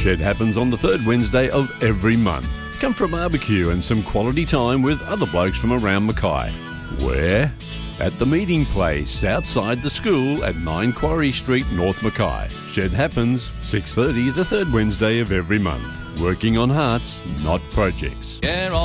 Shed happens on the third Wednesday of every month. Come for a barbecue and some quality time with other blokes from around Mackay. Where? At the meeting place outside the school at 9 Quarry Street, North Mackay. Shed happens 6:30 the third Wednesday of every month. Working on hearts, not projects. Get